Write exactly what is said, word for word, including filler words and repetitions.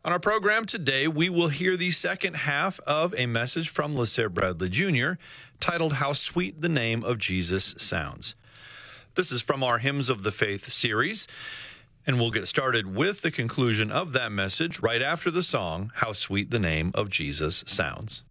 On our program today, we will hear the second half of a message from LeSere Bradley Junior titled, How Sweet the Name of Jesus Sounds. This is from our Hymns of the Faith series, and we'll get started with the conclusion of that message right after the song, How Sweet the Name of Jesus Sounds.